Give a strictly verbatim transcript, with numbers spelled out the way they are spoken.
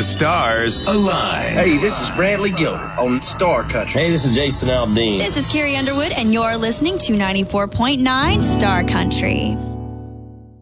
Stars Alive. Hey, this is Brantley Gilder on Star Country. Hey, this is Jason Aldean. This is Carrie Underwood, and you're listening to ninety-four point nine Star Country.